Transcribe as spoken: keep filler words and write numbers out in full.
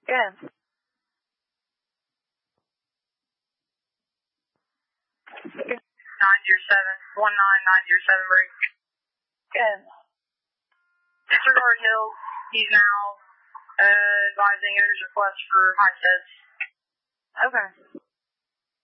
Good. nine zero seven, one nine nine zero seven break. Good. Disregard Hill, he's now uh, advising owner's request for high sets. Okay.